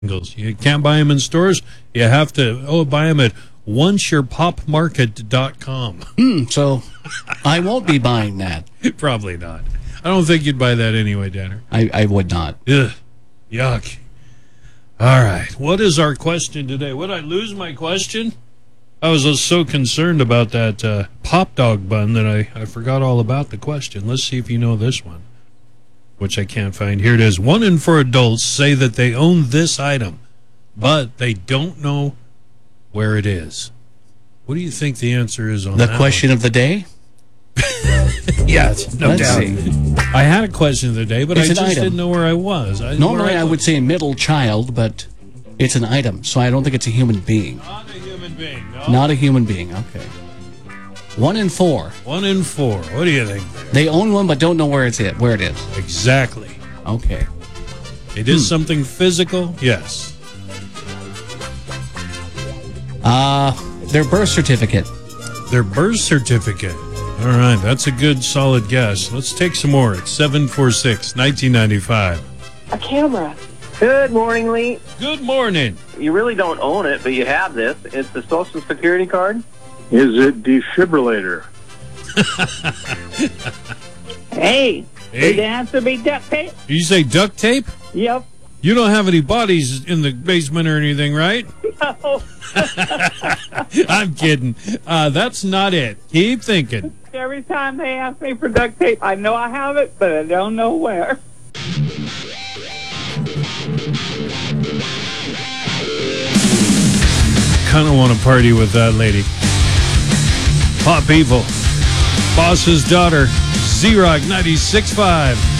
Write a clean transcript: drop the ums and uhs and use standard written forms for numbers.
Jingles. You can't buy them in stores. You have to buy them at onceyourpopmarket.com. So I won't be buying that. Probably not. I don't think you'd buy that anyway, Danner. I would not. Ugh. Yuck. All right. What is our question today? Would I lose my question? I was so concerned about that pop dog bun that I forgot all about the question. Let's see if you know this one, which I can't find. Here it is. 1 in 4 adults say that they own this item, but they don't know where it is. What do you think the answer is on that? The question of the day? Yes, no Let's doubt. see. I had a question of the day, but It's I an just item. didn't know where I was. Normally I would say middle child, but it's an item, so I don't think it's a human being. Not a human being, no. Not a human being, okay. 1 in 4. 1 in 4. What do you think? They own one but don't know where it is. Exactly. Okay. It is something physical, yes. Their birth certificate. Their birth certificate. All right, that's a good, solid guess. Let's take some more. It's 746-1995. A camera. Good morning, Lee. Good morning. You really don't own it, but you have this. It's the Social Security card. Is it defibrillator? Hey, Hey. it has to be duct tape. Did you say duct tape? Yep. You don't have any bodies in the basement or anything, right? No. I'm kidding. That's not it. Keep thinking. Every time they ask me for duct tape, I know I have it, but I don't know where. Kind of want to party with that lady. Pop Evil. Boss's Daughter. Z-Rock 96.5.